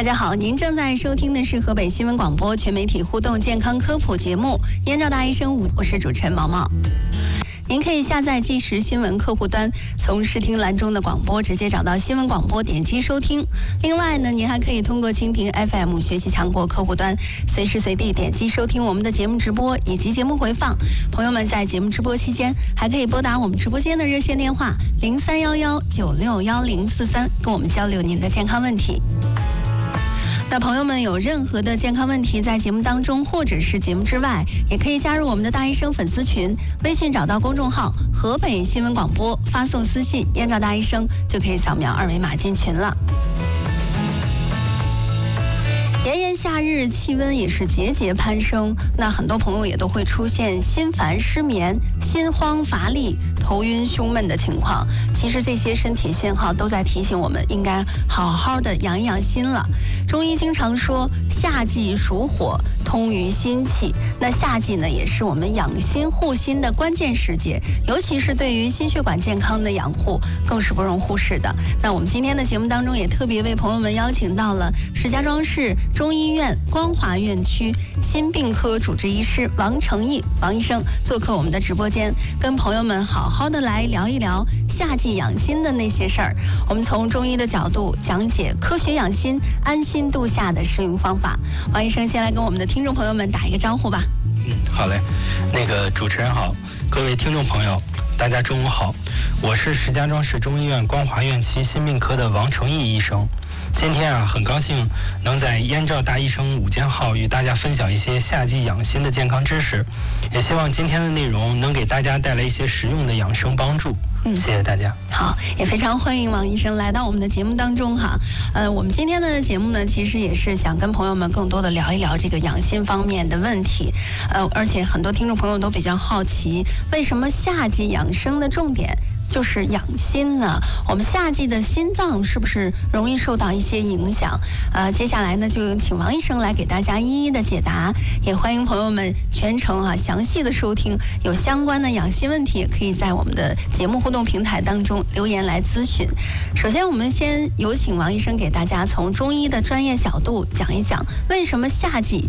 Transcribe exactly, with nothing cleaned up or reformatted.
家好，您正在收听的是河北新闻广播全媒体互动健康科普节目《燕赵大医生》，我是主持人毛毛。您可以下载即时新闻客户端，从视听栏中的广播直接找到新闻广播，点击收听。另外呢，您还可以通过蜻蜓 F M 学习强国客户端，随时随地点击收听我们的节目直播以及节目回放。朋友们在节目直播期间，还可以拨打我们直播间的热线电话零三幺幺九六幺零四三，跟我们交流您的健康问题。那朋友们有任何的健康问题，在节目当中或者是节目之外，也可以加入我们的大医生粉丝群，微信找到公众号河北新闻广播，发送私信燕赵大医生，就可以扫描二维码进群了。炎炎夏日，气温也是节节攀升，那很多朋友也都会出现心烦失眠、心慌乏力、头晕胸闷的情况。其实这些身体信号都在提醒我们应该好好的养一养心了。中医经常说夏季属火，通于心气，那夏季呢也是我们养心护心的关键时节，尤其是对于心血管健康的养护更是不容忽视的。那我们今天的节目当中也特别为朋友们邀请到了石家庄市中医院光华院区心病科主治医师王成义王医生做客我们的直播间，跟朋友们好好的来聊一聊夏季养心的那些事儿。我们从中医的角度讲解科学养心、安心度夏的适用方法。王医生先来跟我们的听众朋友们打一个招呼吧。 嗯，好嘞。那个主持人好，各位听众朋友，大家中午好，我是石家庄市中医院光华院区心病科的王成义医生。今天啊，很高兴能在燕赵大医生午间号与大家分享一些夏季养心的健康知识，也希望今天的内容能给大家带来一些实用的养生帮助。嗯，谢谢大家。 好，也非常欢迎王医生来到我们的节目当中哈。呃，我们今天的节目呢，其实也是想跟朋友们更多的聊一聊这个养心方面的问题。呃，而且很多听众朋友都比较好奇，为什么夏季养生的重点就是养心呢？我们夏季的心脏是不是容易受到一些影响？呃，接下来呢，就请王医生来给大家一一的解答。也欢迎朋友们全程啊详细的收听，有相关的养心问题，也可以在我们的节目互动平台当中留言来咨询。首先，我们先有请王医生给大家从中医的专业角度讲一讲，为什么夏季